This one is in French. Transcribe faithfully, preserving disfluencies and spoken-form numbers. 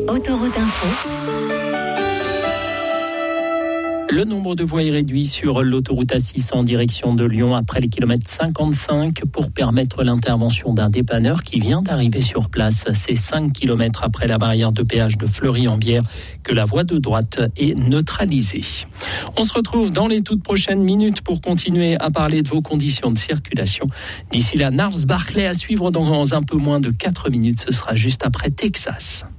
Autoroute Info. Le nombre de voies est réduit sur l'autoroute A six en direction de Lyon après les kilomètres cinquante-cinq pour permettre l'intervention d'un dépanneur qui vient d'arriver sur place. C'est cinq kilomètres après la barrière de péage de Fleury-en-Bière que la voie de droite est neutralisée. On se retrouve dans les toutes prochaines minutes pour continuer à parler de vos conditions de circulation. D'ici là, Gnarls Barclay à suivre dans un peu moins de quatre minutes. Ce sera juste après Texas.